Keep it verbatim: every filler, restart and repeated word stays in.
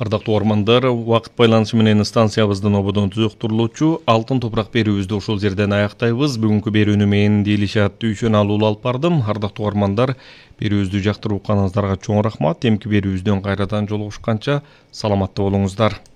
Ардактуу угармандар, убакыт байланышы менен станциябыздын ободон түзөктүрүлүүчү Алтын топурак берүүбүздү ушул жерден аяктайбыз. Бүгүнкү берүүнү мен Делишат Дүйшөн алуулу алып бардым. Ардактуу угармандар, берүүбүздү жактырып укканыңыздарга чоң рахмат. Эмки берүүбүздөн кайрадан жолугушканча саламатта болуңуздар.